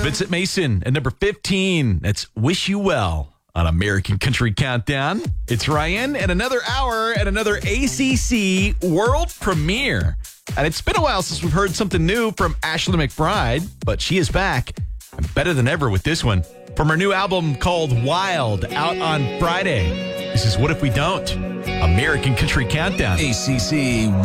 Vincent Mason at number 15. That's Wish You Well on American Country Countdown. It's Ryan and another hour and another ACC world premiere. And it's been a while since we've heard something new from Ashley McBryde, but she is back and better than ever with this one. From her new album called Wild, out on Friday. This is What If We Don't? American Country Countdown. ACC